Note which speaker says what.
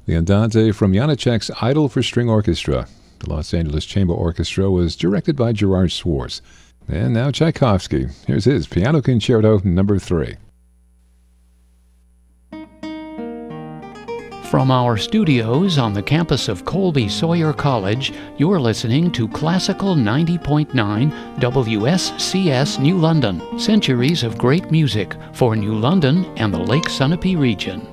Speaker 1: The Andante from Janacek's Idol for String Orchestra. The Los Angeles Chamber Orchestra was directed by Gerard Swartz. And now Tchaikovsky. Here's his Piano Concerto No. 3.
Speaker 2: From our studios on the campus of Colby Sawyer College, you're listening to Classical 90.9 WSCS New London. Centuries of great music for New London and the Lake Sunapee region.